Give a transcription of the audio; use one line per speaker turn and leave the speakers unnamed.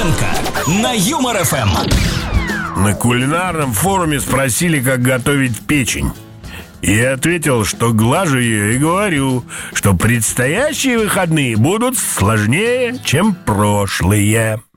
Петренко на Юмор ФМ.
На кулинарном форуме спросили, как готовить печень. И я ответил, что глажу ее и говорю, что предстоящие выходные будут сложнее, чем прошлые.